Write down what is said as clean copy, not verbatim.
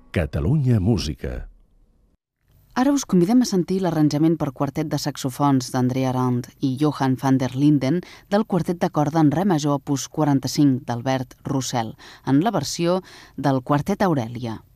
Catalunya Música. Ara us convidem a sentir l'arranjament per quartet de saxofons d'Andrea Rand i Johan van der Linden del quartet de corda en re major opus 45 d'Albert Roussel, en la versió del Quartet Aurelia.